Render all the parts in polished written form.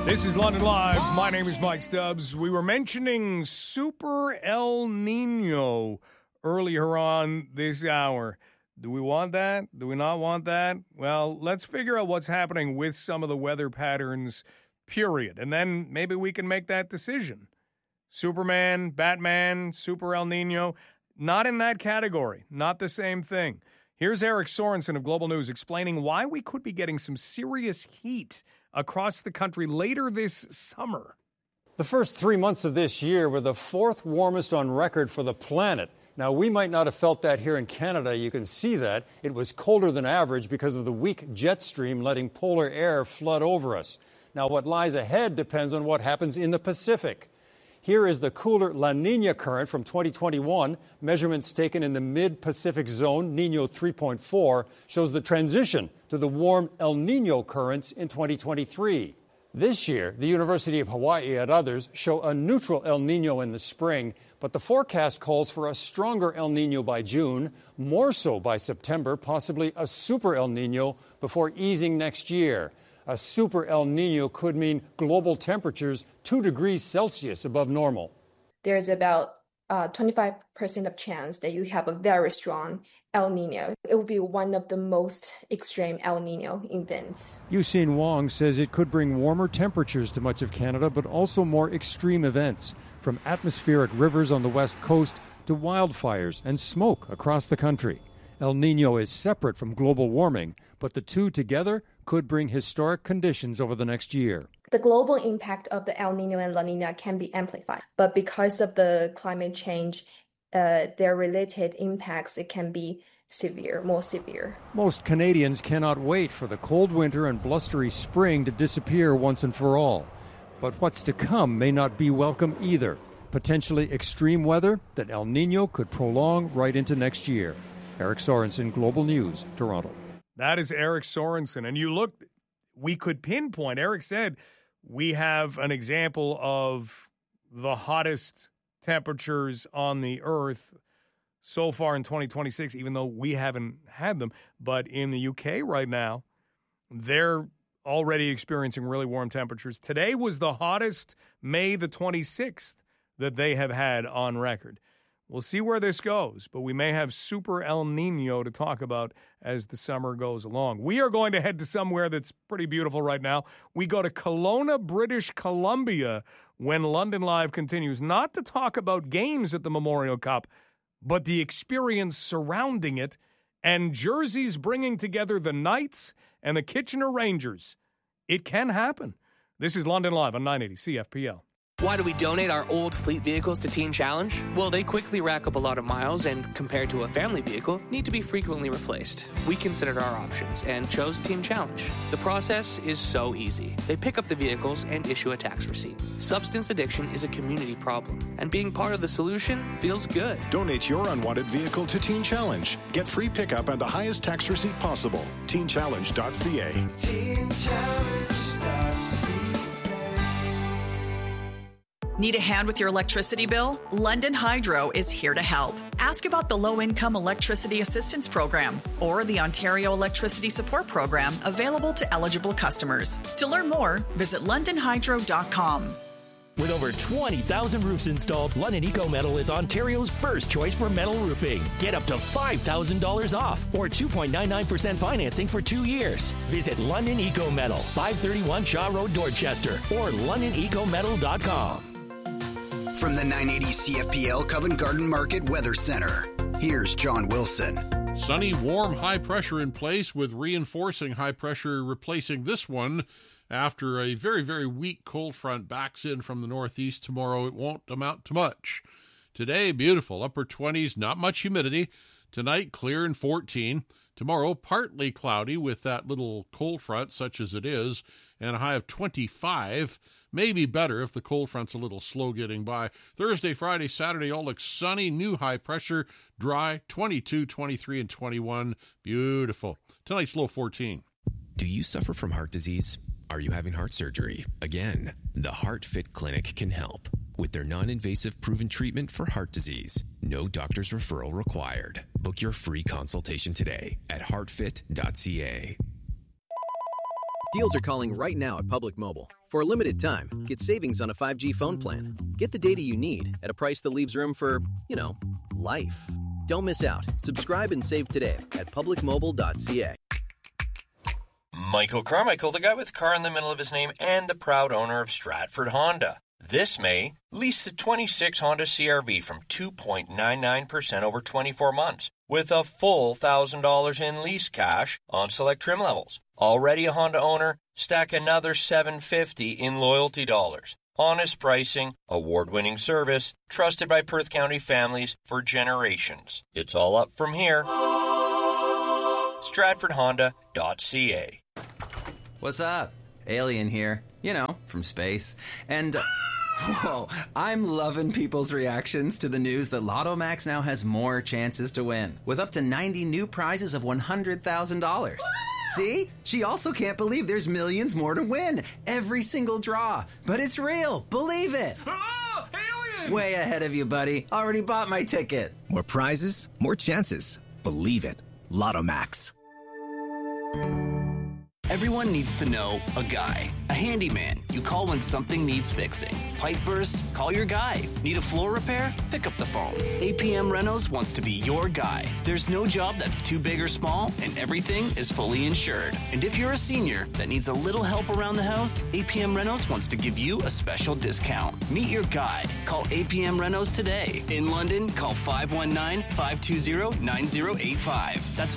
This is London Live. My name is Mike Stubbs. We were mentioning Super El Nino earlier on this hour. Do we want that? Do we not want that? Well, let's figure out what's happening with some of the weather patterns, period. And then maybe we can make that decision. Superman, Batman, Super El Nino, not in that category. Not the same thing. Here's Eric Sorensen of Global News explaining why we could be getting some serious heat across the country later this summer. The first 3 months of this year were the fourth warmest on record for the planet. Now, we might not have felt that here in Canada. You can see that. It was colder than average because of the weak jet stream letting polar air flood over us. Now, what lies ahead depends on what happens in the Pacific. Here is the cooler La Nina current from 2021. Measurements taken in the mid-Pacific zone, Nino 3.4, shows the transition to the warm El Nino currents in 2023. This year, the University of Hawaii and others show a neutral El Nino in the spring, but the forecast calls for a stronger El Nino by June, more so by September, possibly a super El Nino before easing next year. A super El Nino could mean global temperatures 2 degrees Celsius above normal. There's about 25% of chance that you have a very strong El Nino. It will be one of the most extreme El Nino events. Yusin Wong says it could bring warmer temperatures to much of Canada, but also more extreme events, from atmospheric rivers on the west coast to wildfires and smoke across the country. El Nino is separate from global warming, but the two together could bring historic conditions over the next year. The global impact of the El Nino and La Nina can be amplified, but because of the climate change, their related impacts, it can be severe, more severe. Most Canadians cannot wait for the cold winter and blustery spring to disappear once and for all. But what's to come may not be welcome either. Potentially extreme weather that El Nino could prolong right into next year. Eric Sorensen, Global News, Toronto. That is Eric Sorensen. And you look, we could pinpoint, Eric said, we have an example of the hottest temperatures on the earth so far in 2026, even though we haven't had them. But in the UK right now, they're already experiencing really warm temperatures. Today was the hottest May the 26th that they have had on record. We'll see where this goes, but we may have Super El Nino to talk about as the summer goes along. We are going to head to somewhere that's pretty beautiful right now. We go to Kelowna, British Columbia, when London Live continues, not to talk about games at the Memorial Cup, but the experience surrounding it and jerseys bringing together the Knights and the Kitchener Rangers. It can happen. This is London Live on 980 CFPL. Why do we donate our old fleet vehicles to Teen Challenge? Well, they quickly rack up a lot of miles and, compared to a family vehicle, need to be frequently replaced. We considered our options and chose Teen Challenge. The process is so easy. They pick up the vehicles and issue a tax receipt. Substance addiction is a community problem, and being part of the solution feels good. Donate your unwanted vehicle to Teen Challenge. Get free pickup and the highest tax receipt possible. TeenChallenge.ca. TeenChallenge.ca. Need a hand with your electricity bill? London Hydro is here to help. Ask about the Low-Income Electricity Assistance Program or the Ontario Electricity Support Program available to eligible customers. To learn more, visit londonhydro.com. With over 20,000 roofs installed, London Eco Metal is Ontario's first choice for metal roofing. Get up to $5,000 off or 2.99% financing for 2 years. Visit London Eco Metal, 531 Shaw Road, Dorchester, or londonecometal.com. From the 980 CFPL Covent Garden Market Weather Center, here's John Wilson. Sunny, warm, high pressure in place with reinforcing high pressure replacing this one. After a very, very weak cold front backs in from the northeast tomorrow, it won't amount to much. Today, beautiful, upper 20s, not much humidity. Tonight, clear and 14. Tomorrow, partly cloudy with that little cold front, such as it is, and a high of 25. Maybe better if the cold front's a little slow getting by. Thursday, Friday, Saturday, all looks sunny, new high pressure, dry, 22, 23, and 21. Beautiful. Tonight's low 14. Do you suffer from heart disease? Are you having heart surgery? Again, the Heart Fit Clinic can help with their non-invasive proven treatment for heart disease. No doctor's referral required. Book your free consultation today at heartfit.ca. Deals are calling right now at Public Mobile. For a limited time, get savings on a 5G phone plan. Get the data you need at a price that leaves room for, life. Don't miss out. Subscribe and save today at publicmobile.ca. Michael Carmichael, the guy with car in the middle of his name and the proud owner of Stratford Honda. This May, lease the 26 Honda CR-V from 2.99% over 24 months with a full $1,000 in lease cash on select trim levels. Already a Honda owner? Stack another $750 in loyalty dollars. Honest pricing, award-winning service, trusted by Perth County families for generations. It's all up from here. StratfordHonda.ca. What's up? Alien here. From space. And, whoa, I'm loving people's reactions to the news that Lotto Max now has more chances to win, with up to 90 new prizes of $100,000. See? She also can't believe there's millions more to win. Every single draw. But it's real. Believe it. Oh, alien! Way ahead of you, buddy. Already bought my ticket. More prizes, more chances. Believe it. Lotto Max. Everyone needs to know a guy, a handyman. You call when something needs fixing. Pipe bursts? Call your guy. Need a floor repair? Pick up the phone. APM Renos wants to be your guy. There's no job that's too big or small, and everything is fully insured. And if you're a senior that needs a little help around the house, APM Renos wants to give you a special discount. Meet your guy. Call APM Renos today. In London, call 519-520-9085. That's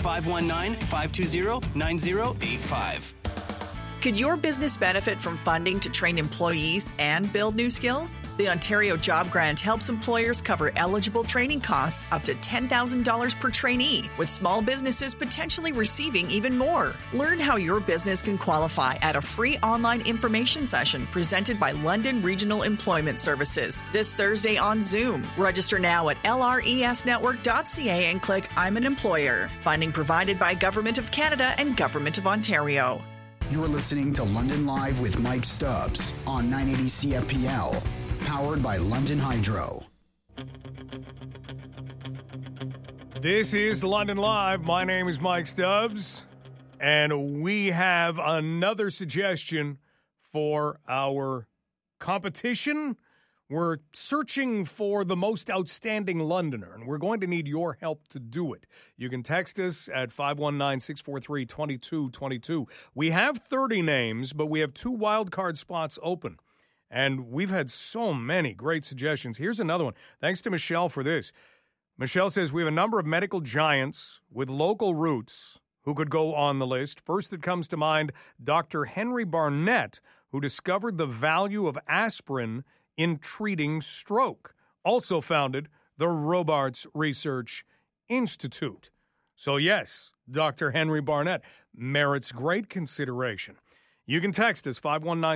519-520-9085. Could your business benefit from funding to train employees and build new skills? The Ontario Job Grant helps employers cover eligible training costs up to $10,000 per trainee, with small businesses potentially receiving even more. Learn how your business can qualify at a free online information session presented by London Regional Employment Services this Thursday on Zoom. Register now at lresnetwork.ca and click I'm an Employer. Funding provided by Government of Canada and Government of Ontario. You're listening to London Live with Mike Stubbs on 980 CFPL, powered by London Hydro. This is London Live. My name is Mike Stubbs, and we have another suggestion for our competition. We're searching for the most outstanding Londoner, and we're going to need your help to do it. You can text us at 519-643-2222. We have 30 names, but we have 2 wild card spots open, and we've had so many great suggestions. Here's another one. Thanks to Michelle for this. Michelle says, we have a number of medical giants with local roots who could go on the list. First that comes to mind, Dr. Henry Barnett, who discovered the value of aspirin in treating stroke. Also founded the Robarts Research Institute. So yes, Dr. Henry Barnett merits great consideration. You can text us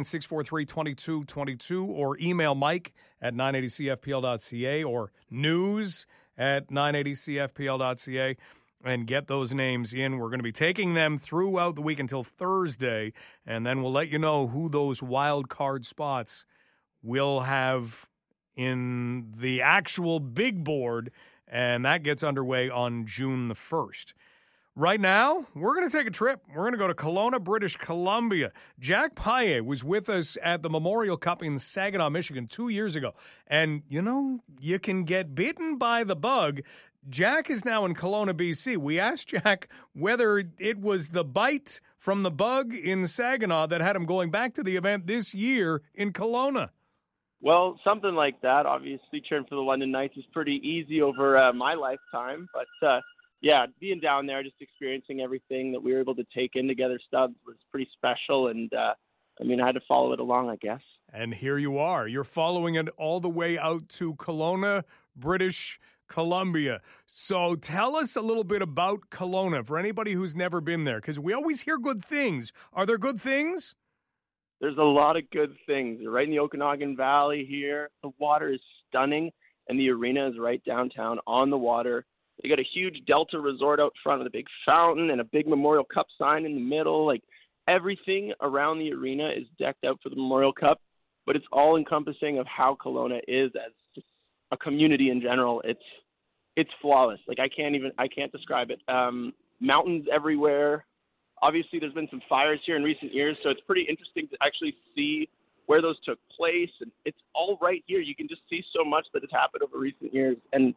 519-643-2222 or email Mike at 980cfpl.ca or news at 980cfpl.ca and get those names in. We're going to be taking them throughout the week until Thursday, and then we'll let you know who those wild card spots we'll have in the actual big board, and that gets underway on June the 1st. Right now, we're going to take a trip. We're going to go to Kelowna, British Columbia. Jack Paye was with us at the Memorial Cup in Saginaw, Michigan 2 years ago. And, you can get bitten by the bug. Jack is now in Kelowna, BC. We asked Jack whether it was the bite from the bug in Saginaw that had him going back to the event this year in Kelowna. Well, something like that. Obviously, cheering for the London Knights is pretty easy over my lifetime. But, being down there, just experiencing everything that we were able to take in together, Stubbs, was pretty special. And, I had to follow it along, I guess. And here you are. You're following it all the way out to Kelowna, British Columbia. So tell us a little bit about Kelowna for anybody who's never been there, because we always hear good things. Are there good things? There's a lot of good things. You're right in the Okanagan Valley here. The water is stunning, and the arena is right downtown on the water. They got a huge Delta resort out front with a big fountain and a big Memorial Cup sign in the middle. Like, everything around the arena is decked out for the Memorial Cup, but it's all encompassing of how Kelowna is as just a community in general. It's flawless. Like, I can't describe it. Mountains everywhere, Obviously, there's been some fires here in recent years, so it's pretty interesting to actually see where those took place. And it's all right here. You can just see so much that has happened over recent years. And,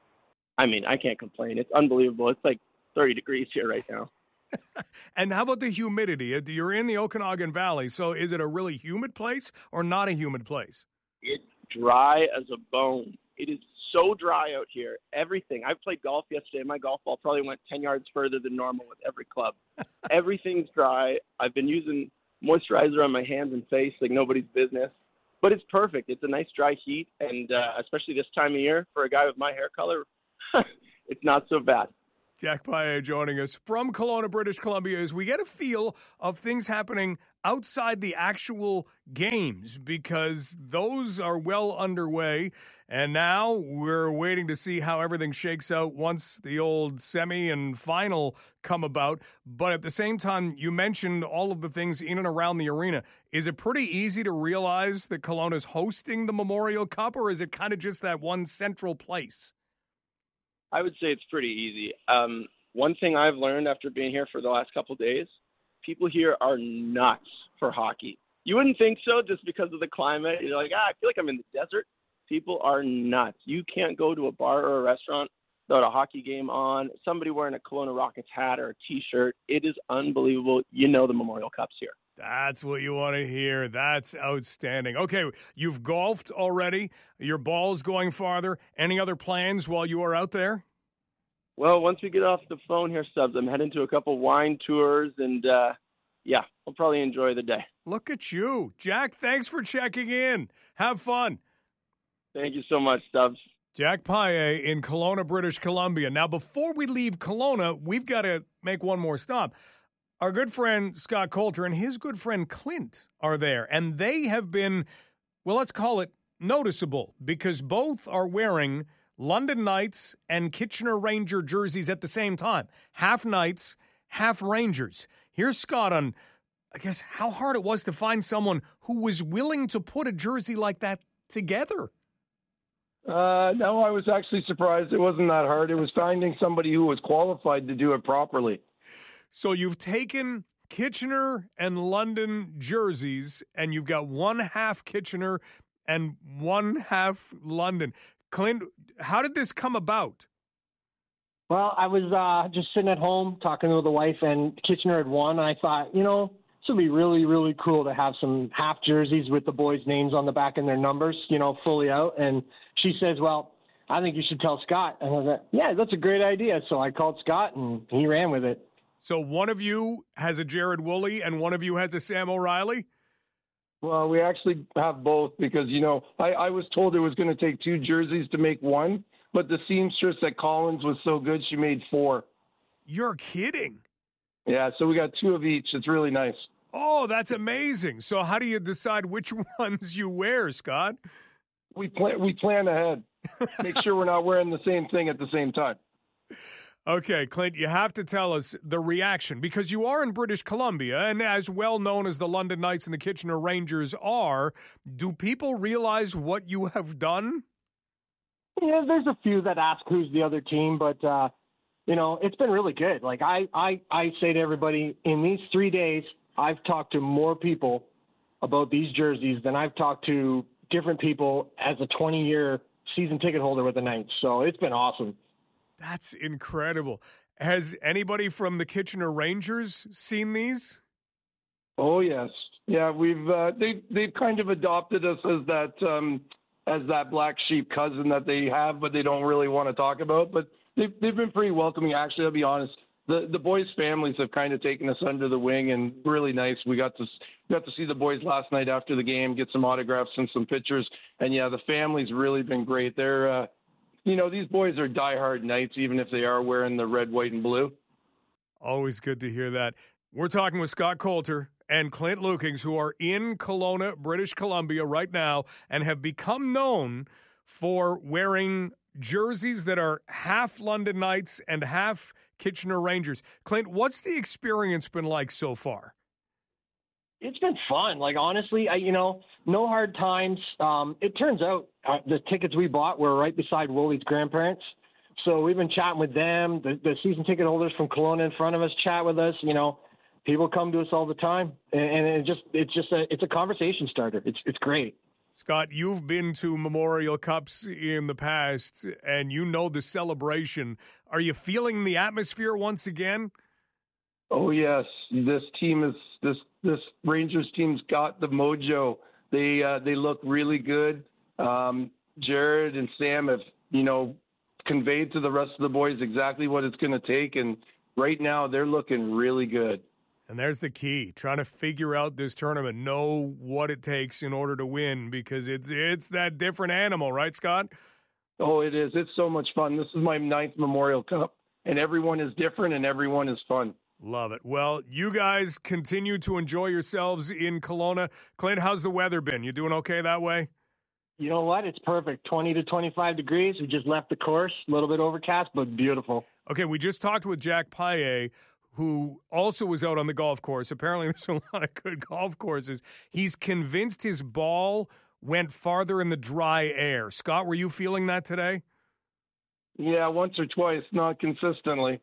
I mean, I can't complain. It's unbelievable. It's like 30 degrees here right now. And how about the humidity? You're in the Okanagan Valley, so is it a really humid place or not a humid place? It's dry as a bone. It is so dry out here. Everything. I played golf yesterday. My golf ball probably went 10 yards further than normal with every club. Everything's dry. I've been using moisturizer on my hands and face like nobody's business. But it's perfect. It's a nice dry heat, and especially this time of year for a guy with my hair color, it's not so bad. Jack Paille joining us from Kelowna, British Columbia, as we get a feel of things happening outside the actual games, because those are well underway. And now we're waiting to see how everything shakes out once the old semi and final come about. But at the same time, you mentioned all of the things in and around the arena. Is it pretty easy to realize that Kelowna's hosting the Memorial Cup, or is it kind of just that one central place? I would say it's pretty easy. One thing I've learned after being here for the last couple of days, people here are nuts for hockey. You wouldn't think so just because of the climate. You're like, I feel like I'm in the desert. People are nuts. You can't go to a bar or a restaurant without a hockey game on, somebody wearing a Kelowna Rockets hat or a T-shirt. It is unbelievable. You know the Memorial Cup's here. That's what you want to hear. That's outstanding. Okay, you've golfed already. Your ball's going farther. Any other plans while you are out there? Well, once we get off the phone here, Stubbs, I'm heading to a couple wine tours, and yeah, I'll probably enjoy the day. Look at you. Jack, thanks for checking in. Have fun. Thank you so much, Stubbs. Jack Paille in Kelowna, British Columbia. Now, before we leave Kelowna, we've got to make one more stop. Our good friend Scott Coulter and his good friend Clint are there, and they have been, well, let's call it noticeable, because both are wearing London Knights and Kitchener Ranger jerseys at the same time. Half Knights, half Rangers. Here's Scott on, I guess, how hard it was to find someone who was willing to put a jersey like that together. No, I was actually surprised. It wasn't that hard. It was finding somebody who was qualified to do it properly. So you've taken Kitchener and London jerseys, and you've got one half Kitchener and one half London. Clint, how did this come about? Well, I was just sitting at home talking with the wife, and Kitchener had won. And I thought, this would be really, really cool to have some half jerseys with the boys' names on the back and their numbers, fully out. And she says, well, I think you should tell Scott. And I was like, yeah, that's a great idea. So I called Scott, and he ran with it. So one of you has a Jared Woolley and one of you has a Sam O'Reilly? Well, we actually have both because, I was told it was going to take two jerseys to make one, but the seamstress at Collins was so good, she made four. You're kidding. Yeah, so we got two of each. It's really nice. Oh, that's amazing. So how do you decide which ones you wear, Scott? We plan ahead. Make sure we're not wearing the same thing at the same time. Okay, Clint, you have to tell us the reaction, because you are in British Columbia, and as well known as the London Knights and the Kitchener Rangers are, do people realize what you have done? Yeah, there's a few that ask who's the other team, but, it's been really good. Like, I say to everybody, in these 3 days, I've talked to more people about these jerseys than I've talked to different people as a 20-year season ticket holder with the Knights. So it's been awesome. That's incredible. Has anybody from the Kitchener Rangers seen these? Oh yes, yeah. They've kind of adopted us as that black sheep cousin that they have, but they don't really want to talk about. But they've been pretty welcoming. Actually, I'll be honest. The boys' families have kind of taken us under the wing, and really nice. We got to see the boys last night after the game, get some autographs and some pictures. And yeah, the family's really been great. They're these boys are diehard Knights, even if they are wearing the red, white, and blue. Always good to hear that. We're talking with Scott Coulter and Clint Lukings, who are in Kelowna, British Columbia right now, and have become known for wearing jerseys that are half London Knights and half Kitchener Rangers. Clint, what's the experience been like so far? It's been fun. Like, honestly, no hard times. It turns out the tickets we bought were right beside Woolley's grandparents. So we've been chatting with them. The season ticket holders from Kelowna in front of us chat with us. People come to us all the time, and it's a conversation starter. It's great. Scott, you've been to Memorial Cups in the past, and you know the celebration. Are you feeling the atmosphere once again? Oh yes, this Rangers team's got the mojo. They look really good. Jared and Sam have conveyed to the rest of the boys exactly what it's going to take, and right now they're looking really good. And there's the key, trying to figure out this tournament, know what it takes in order to win, because it's that different animal, right, Scott? Oh, it is. It's so much fun. This is my 9th Memorial Cup, and everyone is different and everyone is fun. Love it. Well, you guys continue to enjoy yourselves in Kelowna. Clint, how's the weather been? You doing okay that way? You know what? It's perfect. 20 to 25 degrees. We just left the course. A little bit overcast, but beautiful. Okay, we just talked with Jack Paillet, who also was out on the golf course. Apparently there's a lot of good golf courses. He's convinced his ball went farther in the dry air. Scott, were you feeling that today? Yeah, once or twice, not consistently.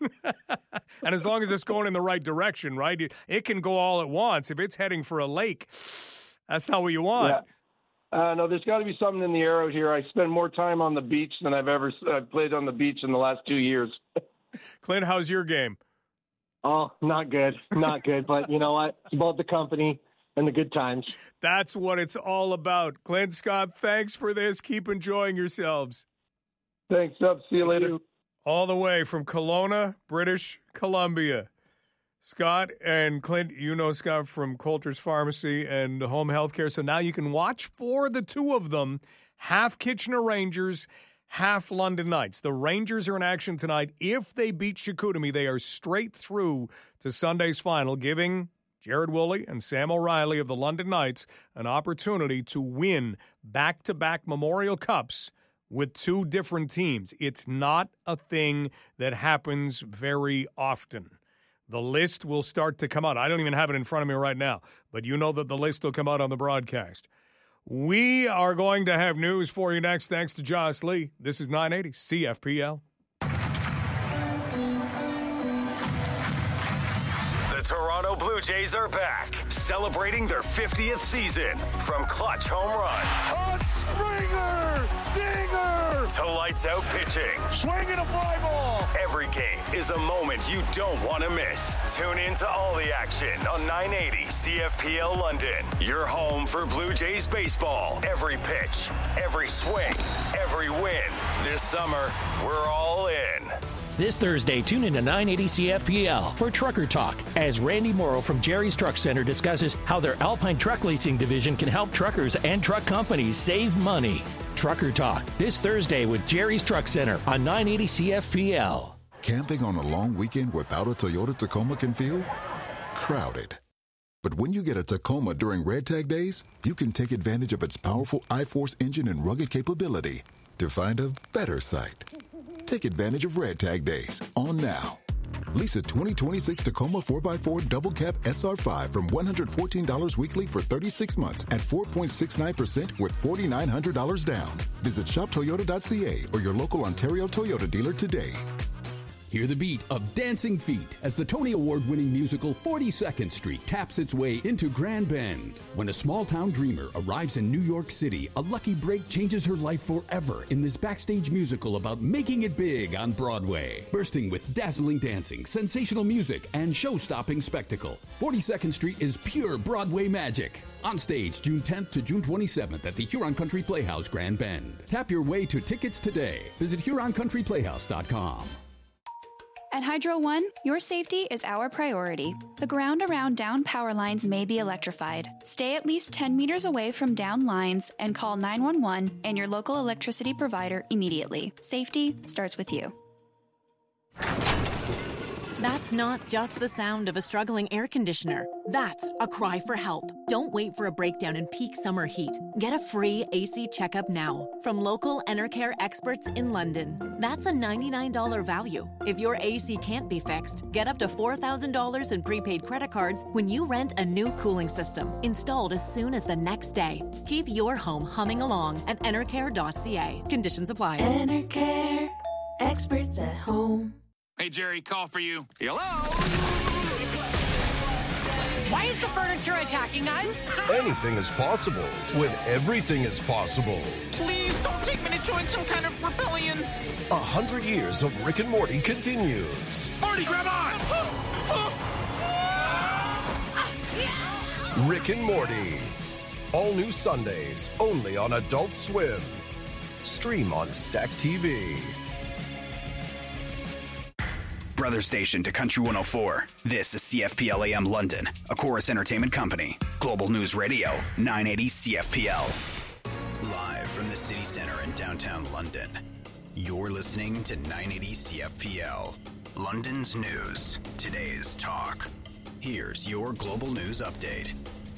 And as long as it's going in the right direction, right? It can go all at once. If it's heading for a lake, that's not what you want. Yeah. No, there's got to be something in the air out here. I spend more time on the beach than I've played on the beach in the last 2 years. Clint, how's your game? Oh, not good. Not good. But you know what? It's about the company and the good times. That's what it's all about. Clint, Scott, thanks for this. Keep enjoying yourselves. Thanks, up. See you later. All the way from Kelowna, British Columbia. Scott and Clint, you know Scott from Coulter's Pharmacy and Home Healthcare. So now you can watch for the two of them, half Kitchener Rangers, half London Knights. The Rangers are in action tonight. If they beat Chicoutimi, they are straight through to Sunday's final, giving Jared Woolley and Sam O'Reilly of the London Knights an opportunity to win back-to-back Memorial Cups with two different teams. It's not a thing that happens very often. The list will start to come out. I don't even have it in front of me right now, but you know that the list will come out on the broadcast. We are going to have news for you next, thanks to Joss Lee. This is 980 CFPL. The Toronto Blue Jays are back, celebrating their 50th season. From clutch home runs, a Springer dinger, to lights out pitching, swinging a fly ball. Every game is a moment you don't want to miss. Tune in to all the action on 980 CFPL London. Your home for Blue Jays baseball. Every pitch, every swing, every win. This summer, we're all in. This Thursday, tune in to 980 CFPL for Trucker Talk as Randy Morrow from Jerry's Truck Center discusses how their Alpine Truck Leasing division can help truckers and truck companies save money. Trucker Talk this Thursday with Jerry's Truck Center on 980 CFPL. Camping on a long weekend without a Toyota Tacoma can feel crowded. But when you get a Tacoma during Red Tag Days, you can take advantage of its powerful I-Force engine and rugged capability to find a better site. Take advantage of Red Tag Days on now. Lease a 2026 Tacoma 4x4 Double Cab SR5 from $114 weekly for 36 months at 4.69% with $4,900 down. Visit shoptoyota.ca or your local Ontario Toyota dealer today. Hear the beat of Dancing Feet as the Tony Award-winning musical 42nd Street taps its way into Grand Bend. When a small-town dreamer arrives in New York City, a lucky break changes her life forever in this backstage musical about making it big on Broadway. Bursting with dazzling dancing, sensational music, and show-stopping spectacle, 42nd Street is pure Broadway magic. On stage June 10th to June 27th at the Huron Country Playhouse, Grand Bend. Tap your way to tickets today. Visit HuronCountryPlayhouse.com. At Hydro One, your safety is our priority. The ground around down power lines may be electrified. Stay at least 10 meters away from down lines and call 911 and your local electricity provider immediately. Safety starts with you. That's not just the sound of a struggling air conditioner. That's a cry for help. Don't wait for a breakdown in peak summer heat. Get a free AC checkup now from local Enercare experts in London. That's a $99 value. If your AC can't be fixed, get up to $4,000 in prepaid credit cards when you rent a new cooling system, installed as soon as the next day. Keep your home humming along at enercare.ca. Conditions apply. Enercare, experts at home. Hey, Jerry, call for you. Hello? Why is the furniture attacking us? Anything is possible when everything is possible. Please don't take me to join some kind of rebellion. 100 years of Rick and Morty continues. Morty, grab on! Rick and Morty. All new Sundays, only on Adult Swim. Stream on Stack TV. Brother station to Country 104. This is CFPL AM London, a Chorus Entertainment company. Global News Radio, 980 CFPL. Live from the city center in downtown London. You're listening to 980 CFPL. London's news, today's talk. Here's your global news update.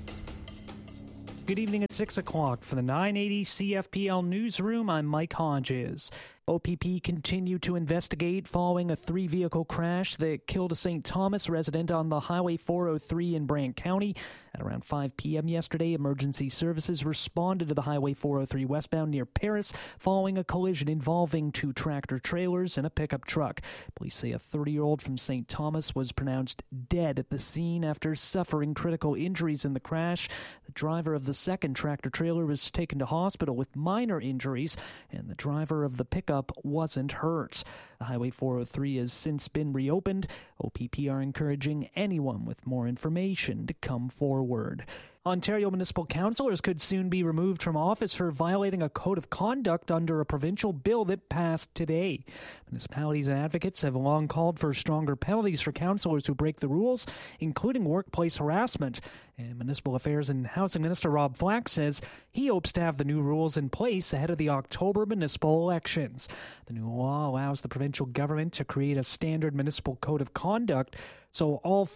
Good evening at 6 o'clock for the 980 CFPL newsroom. I'm Mike Hodges. OPP continued to investigate following a 3-vehicle crash that killed a St. Thomas resident on the Highway 403 in Brant County. At around 5 p.m. yesterday, emergency services responded to the Highway 403 westbound near Paris following a collision involving 2 tractor-trailers and a pickup truck. Police say a 30-year-old from St. Thomas was pronounced dead at the scene after suffering critical injuries in the crash. The driver of the second tractor-trailer was taken to hospital with minor injuries, and the driver of the pickup wasn't hurt. The Highway 403 has since been reopened. OPP are encouraging anyone with more information to come forward. Ontario municipal councillors could soon be removed from office for violating a code of conduct under a provincial bill that passed today. Municipalities and advocates have long called for stronger penalties for councillors who break the rules, including workplace harassment. And Municipal Affairs and Housing Minister Rob Flack says he hopes to have the new rules in place ahead of the October municipal elections. The new law allows the provincial government to create a standard municipal code of conduct, so all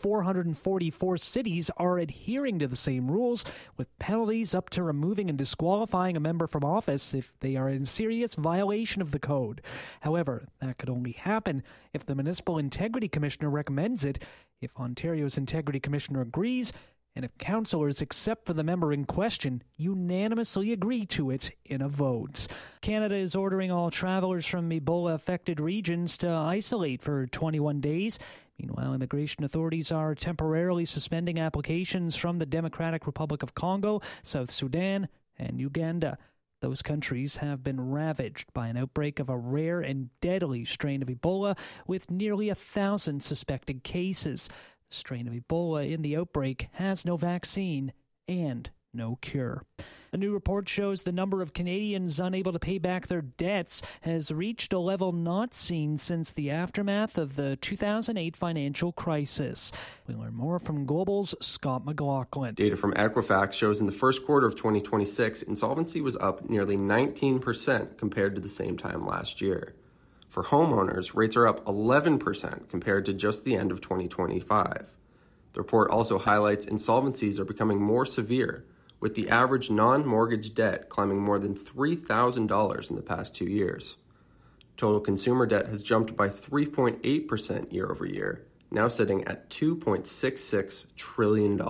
444 cities are adhering to the same rules, with penalties up to removing and disqualifying a member from office if they are in serious violation of the code. However, that could only happen if the Municipal Integrity Commissioner recommends it, if Ontario's Integrity Commissioner agrees, and if councillors, except for the member in question, unanimously agree to it in a vote. Canada is ordering all travelers from Ebola-affected regions to isolate for 21 days. Meanwhile, immigration authorities are temporarily suspending applications from the Democratic Republic of Congo, South Sudan, and Uganda. Those countries have been ravaged by an outbreak of a rare and deadly strain of Ebola, with nearly 1,000 suspected cases. The strain of Ebola in the outbreak has no vaccine and no cure. A new report shows the number of Canadians unable to pay back their debts has reached a level not seen since the aftermath of the 2008 financial crisis. We learn more from Global's Scott McLaughlin. Data from Equifax shows in the first quarter of 2026, insolvency was up nearly 19% compared to the same time last year. For homeowners, rates are up 11% compared to just the end of 2025. The report also highlights insolvencies are becoming more severe, with the average non-mortgage debt climbing more than $3,000 in the past 2 years. Total consumer debt has jumped by 3.8% year over year, now sitting at $2.66 trillion.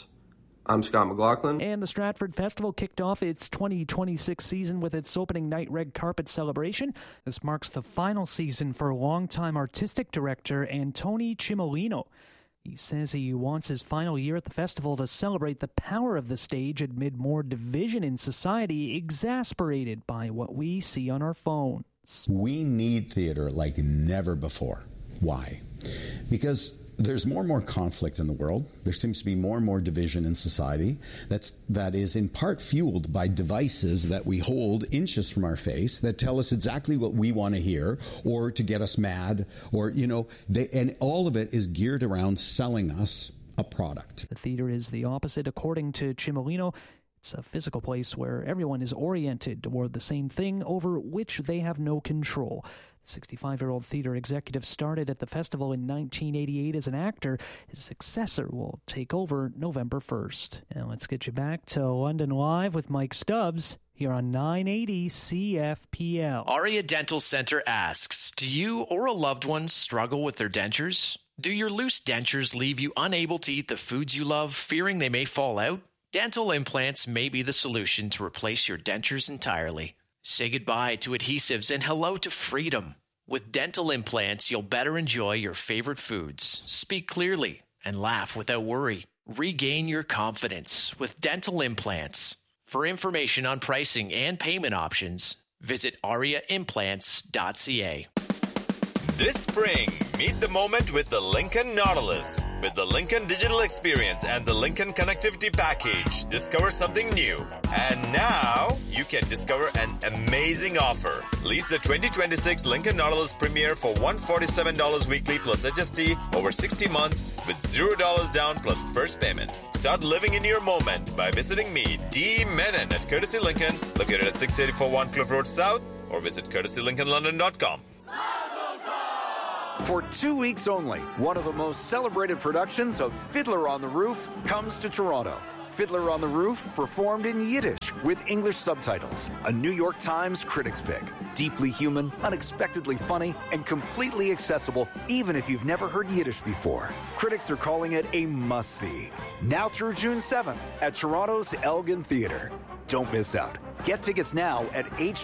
I'm Scott McLaughlin. And the Stratford Festival kicked off its 2026 season with its opening night red carpet celebration. This marks the final season for longtime artistic director Antoni Cimolino. He says he wants his final year at the festival to celebrate the power of the stage amid more division in society exasperated by what we see on our phones. We need theater like never before. Why? Because there's more and more conflict in the world. There seems to be more and more division in society. That is in part fueled by devices that we hold inches from our face that tell us exactly what we want to hear, or to get us mad, or, and all of it is geared around selling us a product. The theater is the opposite, according to Cimolino. It's a physical place where everyone is oriented toward the same thing over which they have no control. The 65-year-old theater executive started at the festival in 1988 as an actor. His successor will take over November 1st. Now let's get you back to London Live with Mike Stubbs here on 980 CFPL. Aria Dental Center asks, do you or a loved one struggle with their dentures? Do your loose dentures leave you unable to eat the foods you love, fearing they may fall out? Dental implants may be the solution to replace your dentures entirely. Say goodbye to adhesives and hello to freedom. With dental implants, you'll better enjoy your favorite foods, speak clearly, and laugh without worry. Regain your confidence with dental implants. For information on pricing and payment options, visit ariaimplants.ca. This spring, meet the moment with the Lincoln Nautilus. With the Lincoln Digital Experience and the Lincoln Connectivity Package, discover something new. And now, you can discover an amazing offer. Lease the 2026 Lincoln Nautilus Premier for $147 weekly plus HST over 60 months with $0 down plus first payment. Start living in your moment by visiting me, D. Menon, at Courtesy Lincoln, located at 684 Cliff Road South, or visit courtesylincolnlondon.com. For 2 weeks only, one of the most celebrated productions of Fiddler on the Roof comes to Toronto. Fiddler on the Roof, performed in Yiddish with English subtitles. A New York Times critics pick. Deeply human, unexpectedly funny, and completely accessible even if you've never heard Yiddish before. Critics are calling it a must-see. Now through June 7th at Toronto's Elgin Theatre. Don't miss out. Get tickets now at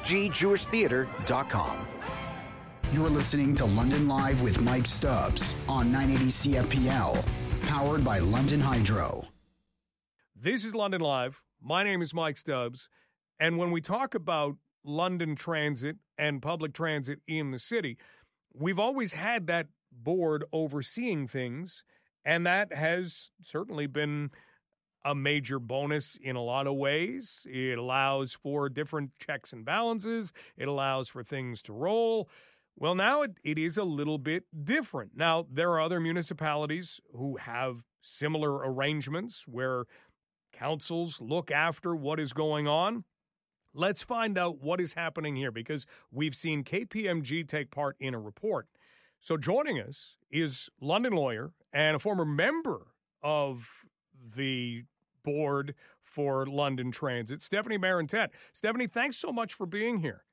hgjewishtheatre.com. You're listening to London Live with Mike Stubbs on 980 CFPL, powered by London Hydro. This is London Live. My name is Mike Stubbs. And when we talk about London Transit and public transit in the city, we've always had that board overseeing things, and that has certainly been a major bonus in a lot of ways. It allows for different checks and balances. It allows for things to roll. Well, now it is a little bit different. Now, there are other municipalities who have similar arrangements where councils look after what is going on. Let's find out what is happening here, because we've seen KPMG take part in a report. So joining us is London lawyer and a former member of the board for London Transit, Stephanie Marantet. Stephanie, thanks so much for being here.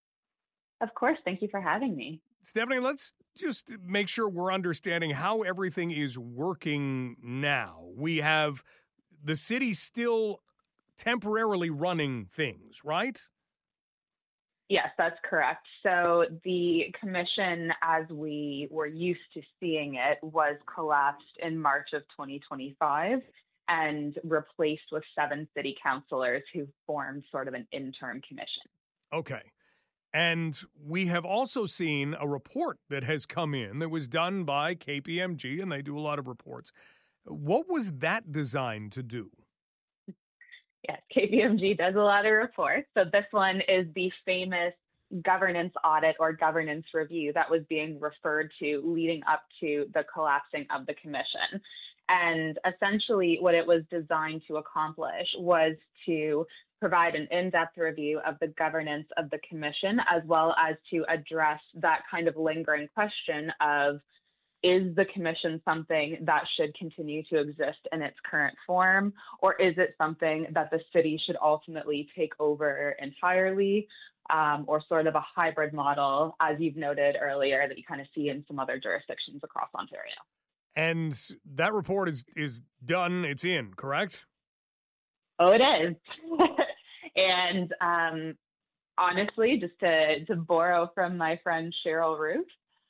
Of course. Thank you for having me. Stephanie, let's just make sure we're understanding how everything is working now. We have the city still temporarily running things, right? Yes, that's correct. So the commission, as we were used to seeing it, was collapsed in March of 2025 and replaced with 7 city councilors who formed sort of an interim commission. Okay. And we have also seen a report that has come in that was done by KPMG, and they do a lot of reports. What was that designed to do? Yes, KPMG does a lot of reports. So this one is the famous governance audit or governance review that was being referred to leading up to the collapsing of the commission. And essentially what it was designed to accomplish was to provide an in-depth review of the governance of the commission, as well as to address that kind of lingering question of, is the commission something that should continue to exist in its current form, or is it something that the city should ultimately take over entirely, or sort of a hybrid model, as you've noted earlier, that you kind of see in some other jurisdictions across Ontario? And that report is done, it's in, correct? Oh, it is. And honestly, just to borrow from my friend Cheryl Roof,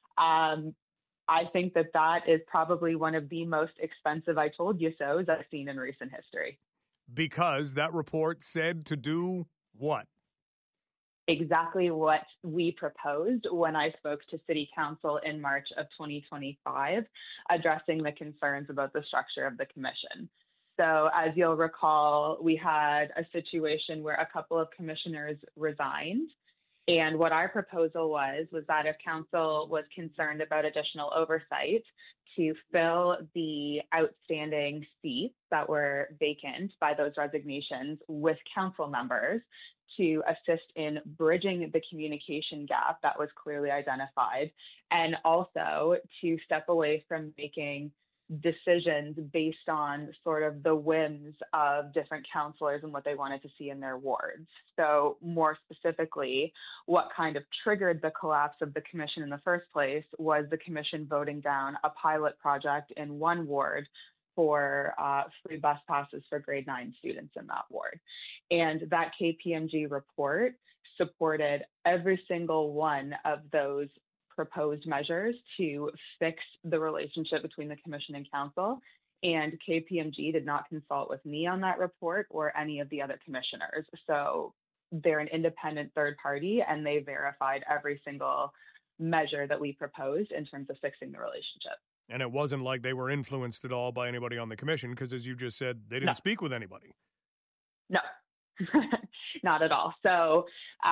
I think that is probably one of the most expensive I told you so's I've seen in recent history. Because that report said to do what? Exactly what we proposed when I spoke to City Council in March of 2025, addressing the concerns about the structure of the commission. So as you'll recall, we had a situation where a couple of commissioners resigned. And what our proposal was that if council was concerned about additional oversight, to fill the outstanding seats that were vacant by those resignations with council members to assist in bridging the communication gap that was clearly identified, and also to step away from making decisions based on sort of the whims of different councillors and what they wanted to see in their wards. So more specifically, what kind of triggered the collapse of the commission in the first place was the commission voting down a pilot project in one ward for free bus passes for grade 9 students in that ward. And that KPMG report supported every single one of those proposed measures to fix the relationship between the commission and council And KPMG did not consult with me on that report or any of the other commissioners. So they're an independent third party, and they verified every single measure that we proposed in terms of fixing the relationship. And it wasn't like they were influenced at all by anybody on the commission, because as you just said, they didn't speak with anybody. No, not at all. So,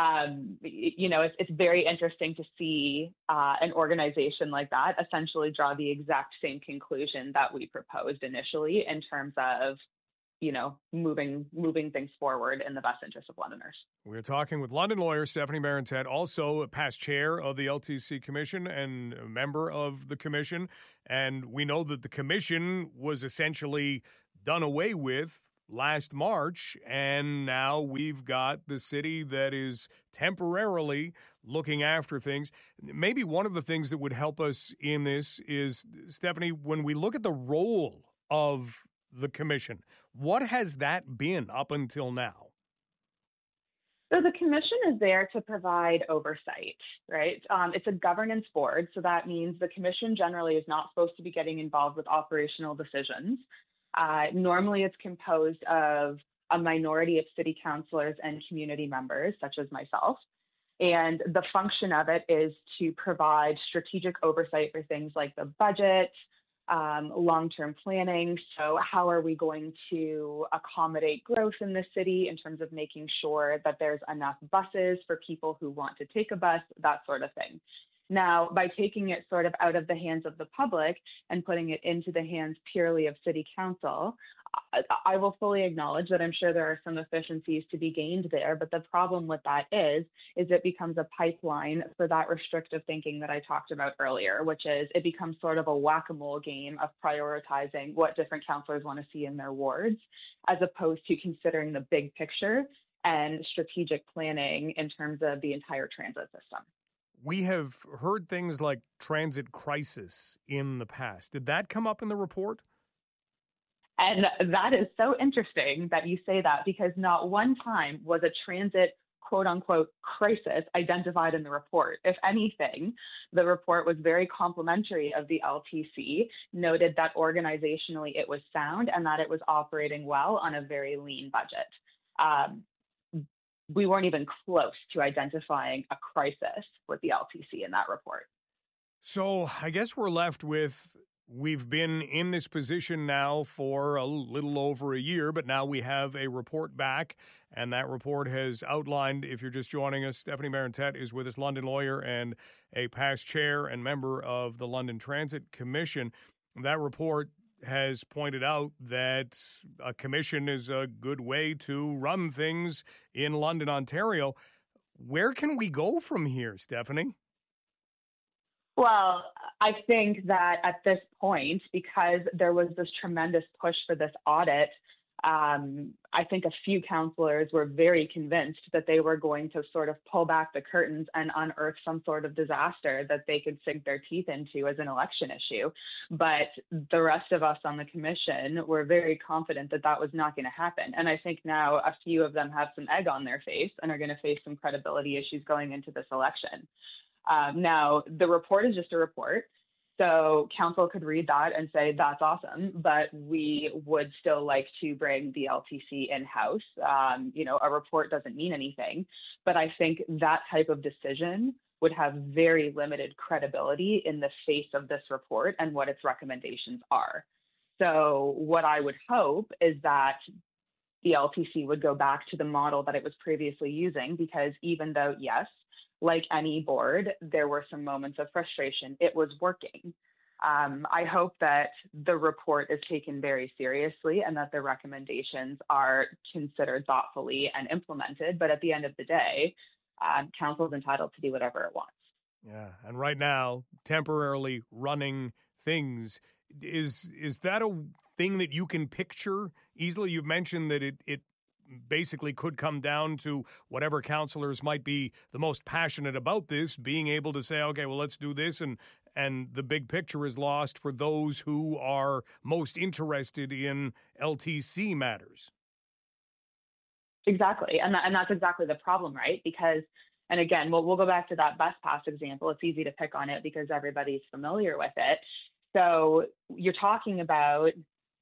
it's very interesting to see an organization like that essentially draw the exact same conclusion that we proposed initially in terms of, moving things forward in the best interest of Londoners. We're talking with London lawyer Stephanie Marentette, also a past chair of the LTC Commission and a member of the commission. And we know that the commission was essentially done away with last March, and now we've got the city that is temporarily looking after things. Maybe one of the things that would help us in this is, Stephanie, when we look at the role of the commission, what has that been up until now? So the commission is there to provide oversight, right? It's a governance board, so that means the commission generally is not supposed to be getting involved with operational decisions. Normally, it's composed of a minority of city councilors and community members, such as myself. And the function of it is to provide strategic oversight for things like the budget, long-term planning. So how are we going to accommodate growth in the city in terms of making sure that there's enough buses for people who want to take a bus, that sort of thing. Now, by taking it sort of out of the hands of the public and putting it into the hands purely of city council, I will fully acknowledge that I'm sure there are some efficiencies to be gained there, but the problem with that is it becomes a pipeline for that restrictive thinking that I talked about earlier, which is it becomes sort of a whack-a-mole game of prioritizing what different councillors want to see in their wards, as opposed to considering the big picture and strategic planning in terms of the entire transit system. We have heard things like transit crisis in the past. Did that come up in the report? And that is so interesting that you say that, because not one time was a transit quote unquote crisis identified in the report. If anything, the report was very complimentary of the LTC, noted that organizationally it was sound and that it was operating well on a very lean budget. We weren't even close to identifying a crisis with the LTC in that report. So I guess we're left with, we've been in this position now for a little over a year, but now we have a report back, and that report has outlined, if you're just joining us, Stephanie Marentette is with us, London lawyer and a past chair and member of the London Transit Commission. That report has pointed out that a commission is a good way to run things in London, Ontario. Where can we go from here, Stephanie? Well, I think that at this point, because there was this tremendous push for this audit, I think a few councillors were very convinced that they were going to sort of pull back the curtains and unearth some sort of disaster that they could sink their teeth into as an election issue. But the rest of us on the commission were very confident that that was not going to happen. And I think now a few of them have some egg on their face and are going to face some credibility issues going into this election. Now, the report is just a report. So council could read that and say, that's awesome, but we would still like to bring the LTC in-house. A report doesn't mean anything, but I think that type of decision would have very limited credibility in the face of this report and what its recommendations are. So what I would hope is that the LTC would go back to the model that it was previously using, because even though, yes, like any board, there were some moments of frustration, it was working. I hope that the report is taken very seriously and that the recommendations are considered thoughtfully and implemented. But at the end of the day, council is entitled to do whatever it wants. Yeah, and right now, temporarily running things, is that a thing that you can picture easily? You've mentioned that it basically could come down to whatever councillors might be the most passionate about this, being able to say, okay, well, let's do this, and the big picture is lost for those who are most interested in LTC matters. Exactly, and that's exactly the problem, right? Because, and again, we'll go back to that bus pass example. It's easy to pick on it because everybody's familiar with it. So you're talking about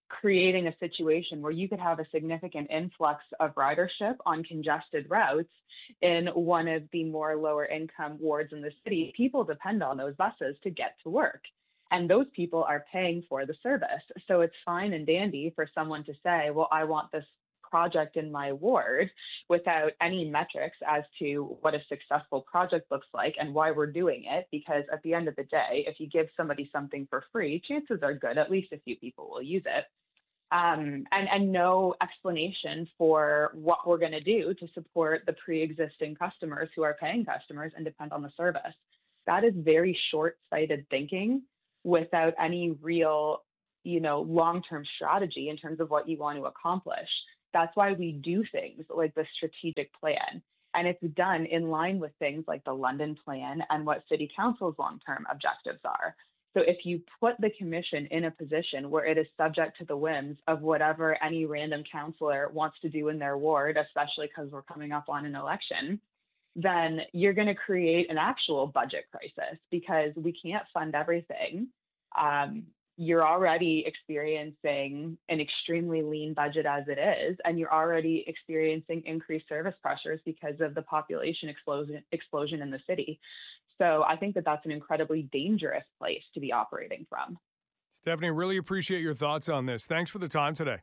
creating a situation where you could have a significant influx of ridership on congested routes in one of the more lower income wards in the city. People depend on those buses to get to work, and those people are paying for the service. So it's fine and dandy for someone to say, well, I want this project in my ward, without any metrics as to what a successful project looks like and why we're doing it. Because at the end of the day, if you give somebody something for free, chances are good at least a few people will use it. And no explanation for what we're going to do to support the pre-existing customers who are paying customers and depend on the service. That is very short-sighted thinking without any real, long-term strategy in terms of what you want to accomplish. That's why we do things like the strategic plan. And it's done in line with things like the London Plan and what City Council's long-term objectives are. So if you put the commission in a position where it is subject to the whims of whatever any random councillor wants to do in their ward, especially because we're coming up on an election, then you're going to create an actual budget crisis because we can't fund everything. You're already experiencing an extremely lean budget as it is, and you're already experiencing increased service pressures because of the population explosion in the city. So I think that that's an incredibly dangerous place to be operating from. Stephanie, really appreciate your thoughts on this. Thanks for the time today.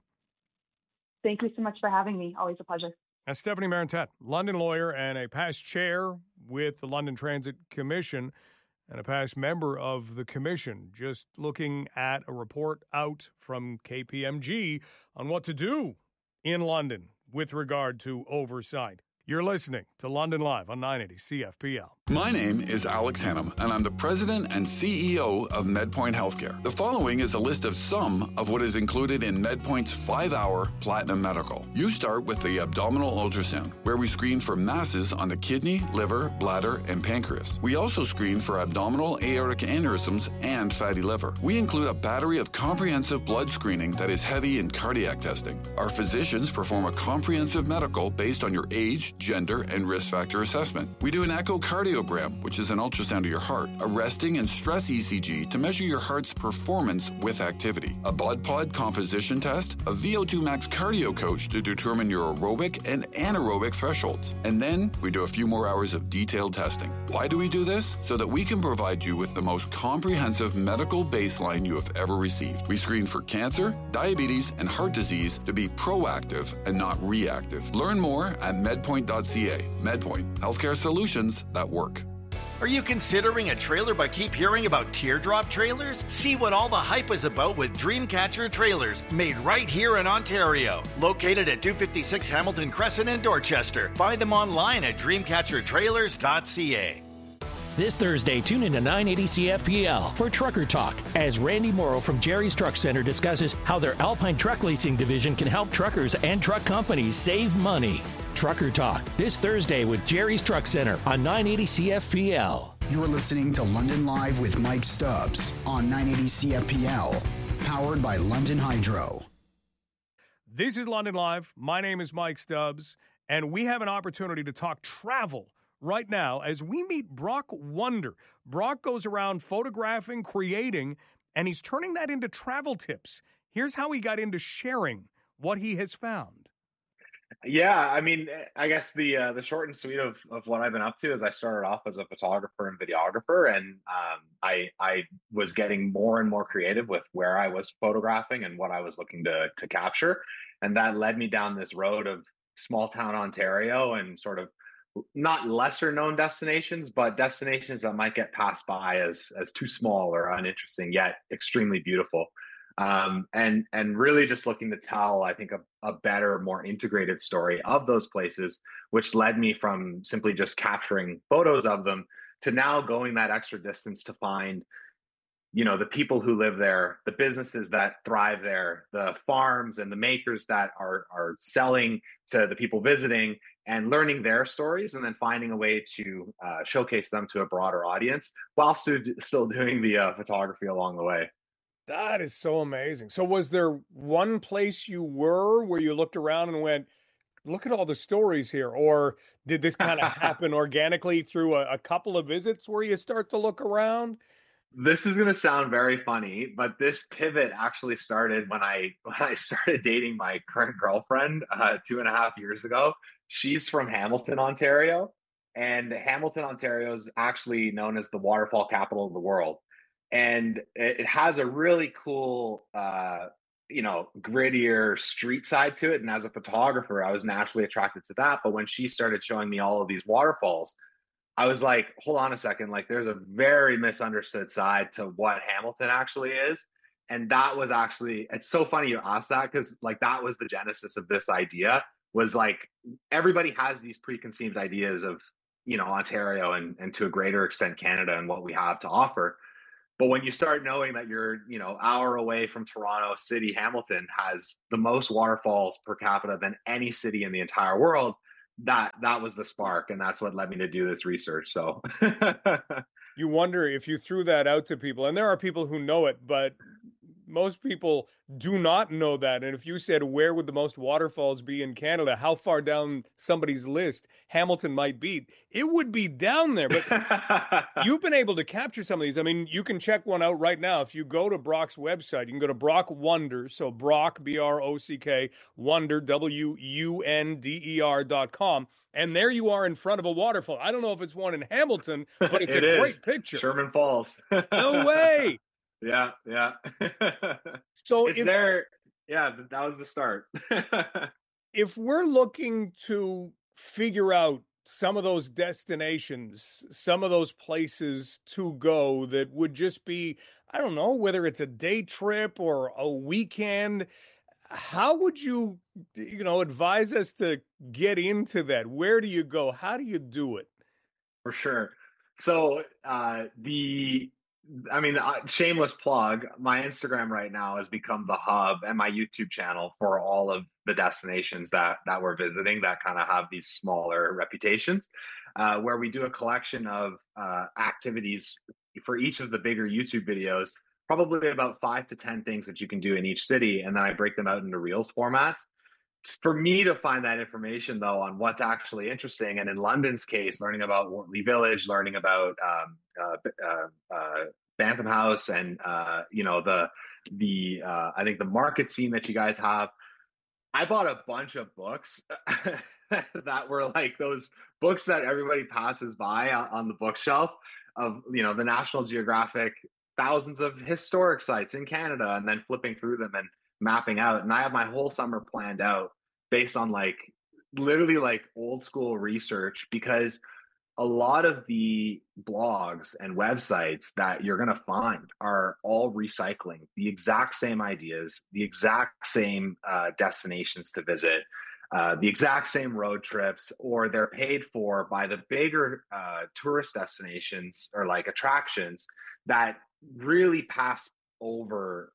Thank you so much for having me. Always a pleasure. That's Stephanie Marantet, London lawyer and a past chair with the London Transit Commission and a past member of the commission, just looking at a report out from KPMG on what to do in London with regard to oversight. You're listening to London Live on 980 CFPL. My name is Alex Hannum, and I'm the president and CEO of MedPoint Healthcare. The following is a list of some of what is included in MedPoint's 5-hour Platinum Medical. You start with the abdominal ultrasound, where we screen for masses on the kidney, liver, bladder, and pancreas. We also screen for abdominal aortic aneurysms and fatty liver. We include a battery of comprehensive blood screening that is heavy in cardiac testing. Our physicians perform a comprehensive medical based on your age, gender, and risk factor assessment. We do an echocardiogram, which is an ultrasound of your heart, a resting and stress ECG to measure your heart's performance with activity, a BOD-POD composition test, a VO2 max cardio coach to determine your aerobic and anaerobic thresholds. And then we do a few more hours of detailed testing. Why do we do this? So that we can provide you with the most comprehensive medical baseline you have ever received. We screen for cancer, diabetes, and heart disease to be proactive and not reactive. Learn more at medpoint.ca. MedPoint, healthcare solutions that work. Are you considering a trailer but keep hearing about teardrop trailers? See what all the hype is about with Dreamcatcher Trailers, made right here in Ontario. Located at 256 Hamilton Crescent in Dorchester. Find them online at dreamcatchertrailers.ca. This Thursday, tune in to 980 CFPL for Trucker Talk as Randy Morrow from Jerry's Truck Center discusses how their Alpine Truck Leasing division can help truckers and truck companies save money. Trucker Talk this Thursday with Jerry's Truck Center on 980 CFPL. You're listening to London Live with Mike Stubbs on 980 CFPL, powered by London Hydro. This is London Live. My name is Mike Stubbs, and we have an opportunity to talk travel right now as we meet Brock Wonder. Brock goes around photographing, creating, and he's turning that into travel tips. Here's how he got into sharing what he has found. Yeah, I mean, I guess the short and sweet of what I've been up to is I started off as a photographer and videographer, and I was getting more and more creative with where I was photographing and what I was looking to capture. And that led me down this road of small town Ontario and sort of not lesser known destinations, but destinations that might get passed by as too small or uninteresting, yet extremely beautiful. And really just looking to tell, I think, a better, more integrated story of those places, which led me from simply just capturing photos of them to now going that extra distance to find, the people who live there, the businesses that thrive there, the farms and the makers that are selling to the people visiting, and learning their stories, and then finding a way to showcase them to a broader audience while still doing the photography along the way. That is so amazing. So was there one place you were where you looked around and went, look at all the stories here? Or did this kind of happen organically through a couple of visits where you start to look around? This is going to sound very funny, but this pivot actually started when I started dating my current girlfriend 2.5 years ago. She's from Hamilton, Ontario, and Hamilton, Ontario is actually known as the waterfall capital of the world. And it has a really cool, grittier street side to it. And as a photographer, I was naturally attracted to that. But when she started showing me all of these waterfalls, I was like, hold on a second, like there's a very misunderstood side to what Hamilton actually is. And that was actually, it's so funny you asked that, because like that was the genesis of this idea. Was like everybody has these preconceived ideas of, Ontario and to a greater extent Canada and what we have to offer. But when you start knowing that you're, hour away from Toronto City, Hamilton has the most waterfalls per capita than any city in the entire world, that was the spark, and that's what led me to do this research. So you wonder if you threw that out to people, and there are people who know it, but most people do not know that. And if you said, where would the most waterfalls be in Canada, how far down somebody's list Hamilton might be, it would be down there. But you've been able to capture some of these. I mean, you can check one out right now. If you go to Brock's website, you can go to Brock Wonder. So Brock, BROCK, Wonder, WUNDER.com. And there you are in front of a waterfall. I don't know if it's one in Hamilton, but it's a great picture. Sherman Falls. No way. Yeah. So it's there. Yeah, that was the start. If we're looking to figure out some of those destinations, some of those places to go that would just be, I don't know, whether it's a day trip or a weekend, how would you, advise us to get into that? Where do you go? How do you do it? For sure. So shameless plug, my Instagram right now has become the hub, and my YouTube channel for all of the destinations that we're visiting that kind of have these smaller reputations, where we do a collection of activities for each of the bigger YouTube videos, probably about 5 to 10 things that you can do in each city. And then I break them out into Reels formats. For me to find that information, though, on what's actually interesting, and in London's case, learning about Wortley Village, learning about Bantam House, and I think the market scene that you guys have. I bought a bunch of books that were like those books that everybody passes by on the bookshelf of the National Geographic, thousands of historic sites in Canada, and then flipping through them and mapping out. And I have my whole summer planned out based on literally old school research, because a lot of the blogs and websites that you're going to find are all recycling the exact same ideas, the exact same destinations to visit, the exact same road trips, or they're paid for by the bigger tourist destinations or attractions that really pass over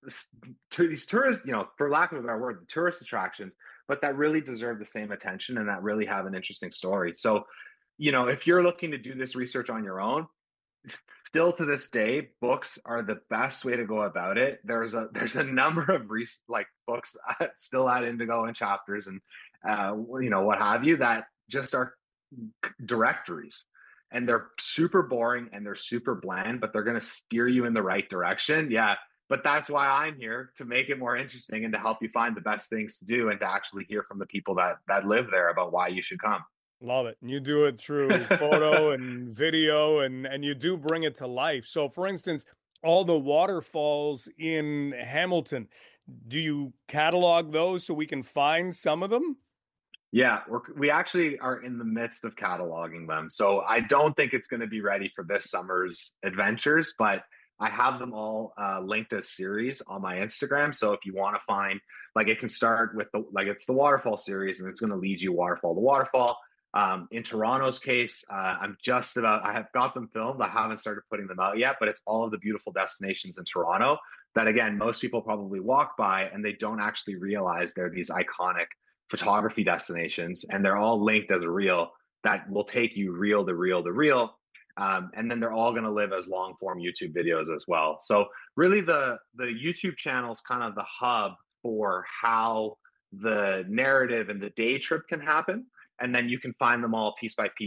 to these tourists, for lack of a better word, the tourist attractions, but that really deserve the same attention and that really have an interesting story. So, if you're looking to do this research on your own, still to this day, books are the best way to go about it. There's a number of books still at Indigo and Chapters and what have you, that just are directories. And they're super boring and they're super bland, but they're going to steer you in the right direction. Yeah. But that's why I'm here, to make it more interesting and to help you find the best things to do and to actually hear from the people that live there about why you should come. Love it. And you do it through photo and video, and you do bring it to life. So, for instance, all the waterfalls in Hamilton, do you catalog those so we can find some of them? Yeah, we actually are in the midst of cataloging them. So I don't think it's going to be ready for this summer's adventures, but I have them all linked as series on my Instagram. So if you want to find, it can start with it's the waterfall series, and it's going to lead you waterfall to waterfall. In Toronto's case, I have got them filmed. I haven't started putting them out yet, but it's all of the beautiful destinations in Toronto that, again, most people probably walk by and they don't actually realize they're these iconic photography destinations, and they're all linked as a reel that will take you reel to reel to reel. And then they're all going to live as long form YouTube videos as well. So really the YouTube channel is kind of the hub for how the narrative and the day trip can happen. And then you can find them all piece by piece if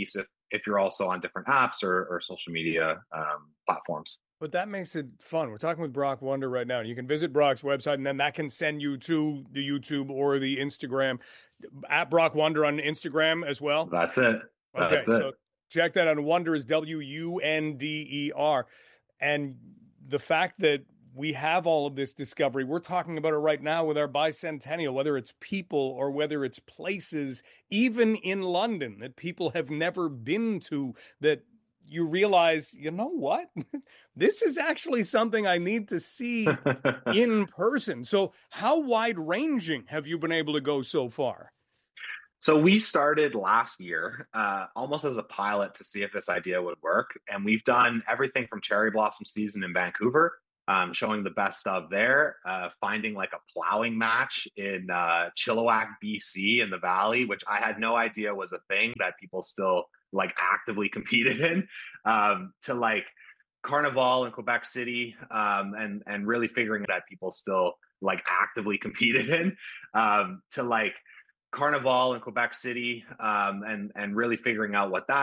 if you're also on different apps or social media platforms. But that makes it fun. We're talking with Brock Wonder right now. You can visit Brock's website, and then that can send you to the YouTube or the Instagram, at Brock Wonder on Instagram as well. That's it. Okay, so check that out. Wonder is WUNDER. And the fact that we have all of this discovery, we're talking about it right now with our bicentennial, whether it's people or whether it's places, even in London, that people have never been to, that you realize, you know what? This is actually something I need to see in person. So how wide-ranging have you been able to go so far? So we started last year almost as a pilot to see if this idea would work. And we've done everything from cherry blossom season in Vancouver, showing the best of there, finding like a plowing match in Chilliwack, BC in the Valley, which I had no idea was a thing that people still like actively competed in, to like Carnival in Quebec City, and really figuring that people still like actively competed in, to like Carnival in Quebec City, and really figuring out what that